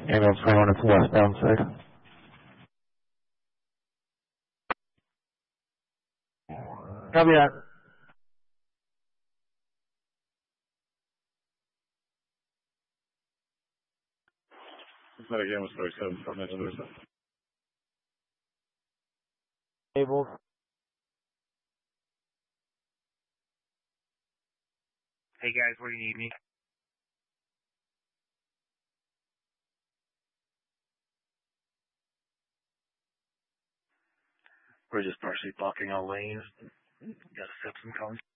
Ambulance 21, it's westbound side. Copy that. That again was 37 from Minnesota. Able. Hey guys, where do you need me? We're just partially blocking all lanes. Got steps and cones.